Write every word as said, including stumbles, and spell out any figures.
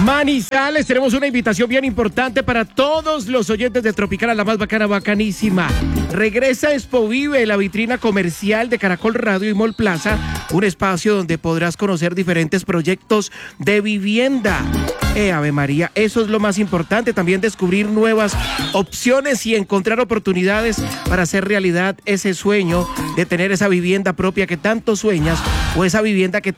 Manizales, tenemos una invitación bien importante para todos los oyentes de Tropicana, la más bacana, bacanísima. Regresa Expo Vive, la vitrina comercial de Caracol Radio y Mall Plaza, un espacio donde podrás conocer diferentes proyectos de vivienda. Eh, Ave María, eso es lo más importante, también descubrir nuevas opciones y encontrar oportunidades para hacer realidad ese sueño de tener esa vivienda propia que tanto sueñas o esa vivienda que